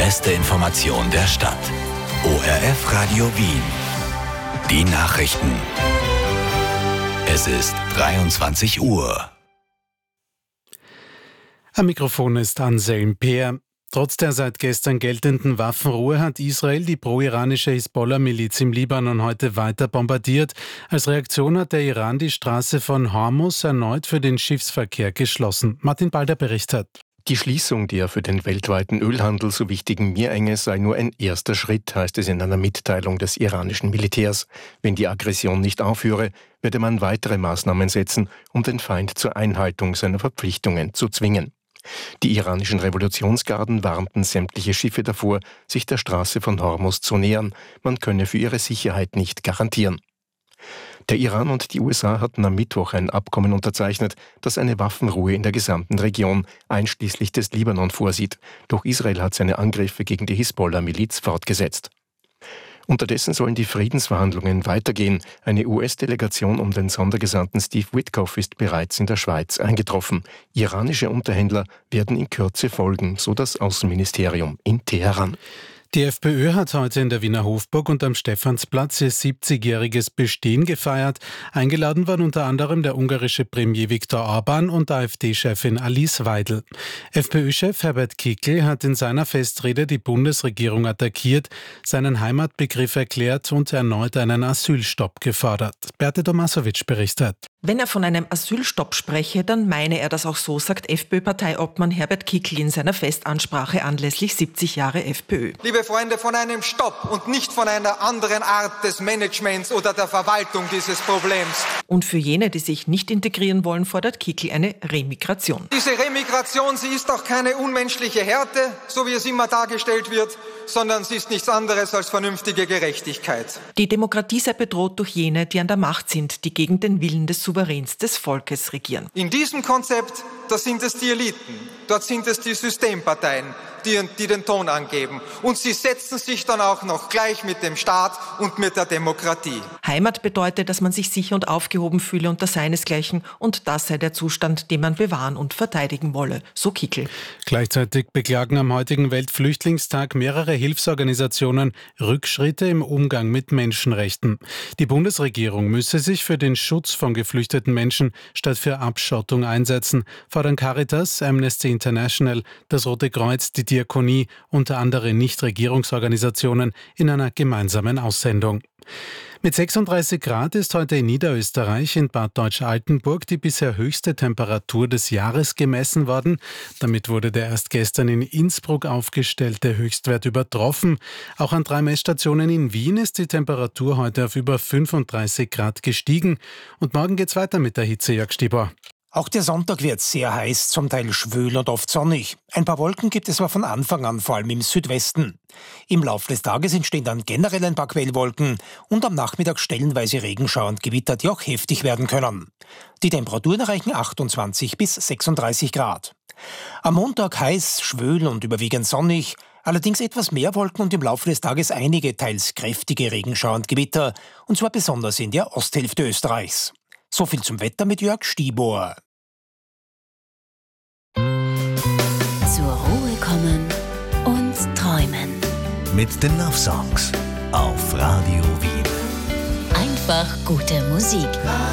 beste Information der Stadt. ORF Radio Wien. Die Nachrichten. Es ist 23 Uhr. Am Mikrofon ist Anselm Peer. Trotz der seit gestern geltenden Waffenruhe hat Israel die pro-iranische Hisbollah-Miliz im Libanon heute weiter bombardiert. Als Reaktion hat der Iran die Straße von Hormuz erneut für den Schiffsverkehr geschlossen. Martin Balder berichtet. Die Schließung der für den weltweiten Ölhandel so wichtigen Meerenge sei nur ein erster Schritt, heißt es in einer Mitteilung des iranischen Militärs. Wenn die Aggression nicht aufhöre, werde man weitere Maßnahmen setzen, um den Feind zur Einhaltung seiner Verpflichtungen zu zwingen. Die iranischen Revolutionsgarden warnten sämtliche Schiffe davor, sich der Straße von Hormuz zu nähern. Man könne für ihre Sicherheit nicht garantieren. Der Iran und die USA hatten am Mittwoch ein Abkommen unterzeichnet, das eine Waffenruhe in der gesamten Region, einschließlich des Libanon, vorsieht. Doch Israel hat seine Angriffe gegen die Hisbollah-Miliz fortgesetzt. Unterdessen sollen die Friedensverhandlungen weitergehen. Eine US-Delegation um den Sondergesandten Steve Witkoff ist bereits in der Schweiz eingetroffen. Iranische Unterhändler werden in Kürze folgen, so das Außenministerium in Teheran. Die FPÖ hat heute in der Wiener Hofburg und am Stephansplatz ihr 70-jähriges Bestehen gefeiert. Eingeladen waren unter anderem der ungarische Premier Viktor Orbán und AfD-Chefin Alice Weidel. FPÖ-Chef Herbert Kickl hat in seiner Festrede die Bundesregierung attackiert, seinen Heimatbegriff erklärt und erneut einen Asylstopp gefordert. Beate Tomasovic berichtet. Wenn er von einem Asylstopp spreche, dann meine er das auch so, sagt FPÖ-Parteiobmann Herbert Kickl in seiner Festansprache anlässlich 70 Jahre FPÖ. Liebe Freunde, von einem Stopp und nicht von einer anderen Art des Managements oder der Verwaltung dieses Problems. Und für jene, die sich nicht integrieren wollen, fordert Kickl eine Remigration. Diese Remigration, sie ist auch keine unmenschliche Härte, so wie es immer dargestellt wird, sondern sie ist nichts anderes als vernünftige Gerechtigkeit. Die Demokratie sei bedroht durch jene, die an der Macht sind, die gegen den Willen des Souveräns des Volkes regieren. In diesem Konzept, da sind es die Eliten, dort sind es die Systemparteien, die den Ton angeben. Und sie setzen sich dann auch noch gleich mit dem Staat und mit der Demokratie. Heimat bedeutet, dass man sich sicher und aufgehoben fühle unter seinesgleichen, und das sei der Zustand, den man bewahren und verteidigen wolle, so Kickl. Gleichzeitig beklagen am heutigen Weltflüchtlingstag mehrere Hilfsorganisationen Rückschritte im Umgang mit Menschenrechten. Die Bundesregierung müsse sich für den Schutz von geflüchteten Menschen statt für Abschottung einsetzen, fordern Caritas, Amnesty International, das Rote Kreuz, die Diakonie, unter anderem Nichtregierungsorganisationen in einer gemeinsamen Aussendung. Mit 36 Grad ist heute in Niederösterreich in Bad Deutsch-Altenburg die bisher höchste Temperatur des Jahres gemessen worden. Damit wurde der erst gestern in Innsbruck aufgestellte Höchstwert übertroffen. Auch an 3 Messstationen in Wien ist die Temperatur heute auf über 35 Grad gestiegen. Und morgen geht's weiter mit der Hitze, Jörg Stieber. Auch der Sonntag wird sehr heiß, zum Teil schwül und oft sonnig. Ein paar Wolken gibt es aber von Anfang an, vor allem im Südwesten. Im Laufe des Tages entstehen dann generell ein paar Quellwolken und am Nachmittag stellenweise Regenschauer und Gewitter, die auch heftig werden können. Die Temperaturen erreichen 28 bis 36 Grad. Am Montag heiß, schwül und überwiegend sonnig, allerdings etwas mehr Wolken und im Laufe des Tages einige teils kräftige Regenschauer und Gewitter, und zwar besonders in der Osthälfte Österreichs. So viel zum Wetter mit Jörg Stieber. Zur Ruhe kommen und träumen. Mit den Love Songs auf Radio Wien. Einfach gute Musik.